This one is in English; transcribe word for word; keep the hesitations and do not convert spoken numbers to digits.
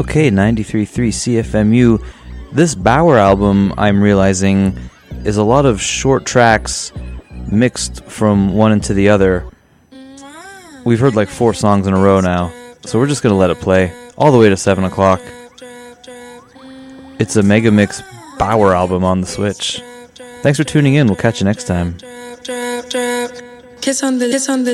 Okay, ninety-three point three C F M U. This Bauer album, I'm realizing, is a lot of short tracks mixed from one into the other. We've heard like four songs in a row now, so we're just going to let it play all the way to seven o'clock. It's a Mega Mix Bauer album on the Switch. Thanks for tuning in. We'll catch you next time. Kiss on the, kiss on the